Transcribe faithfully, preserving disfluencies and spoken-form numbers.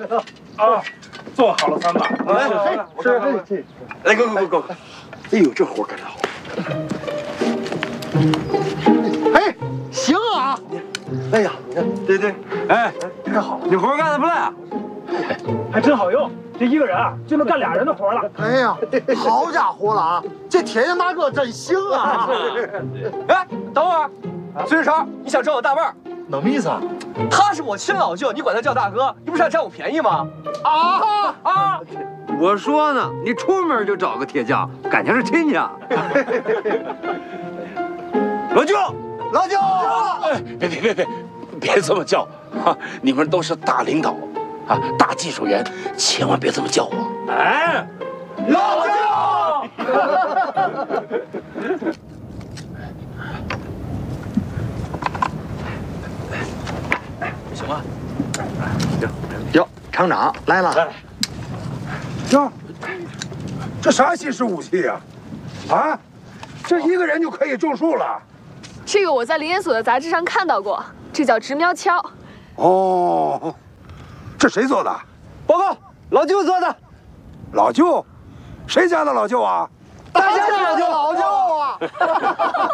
啊，做好了三把。 来，是，来，go go go go！哎呦，这活干得好！ 哎，行啊！ 哎呀，你看，对对， 哎， 太好了， 你活干得不赖啊！ 还真好用，这一个人啊就能干俩人的活了。 哎呀，好家伙了啊！这铁匠大哥真行啊！ 哎，等会儿，孙志超，你想找我大腕儿？ 什么意思啊？ 他是我亲老舅，你管他叫大哥，你不是想占我便宜吗？ 啊啊！ 我说呢，你出门就找个铁匠，感情是亲家。 老舅， 老舅， 哎，别别别别，别这么叫啊！你们都是大领导啊，大技术员，千万别这么叫我。 哎， 老舅。 行吗？ 哟，厂长来了。 哟，这啥新式武器呀？啊，这一个人就可以种树了？ 这个我在林研所的杂志上看到过，这叫直苗锹。 哦，这谁做的？ 报告，老舅做的。 老舅？谁家的老舅啊？ 大家的老舅啊！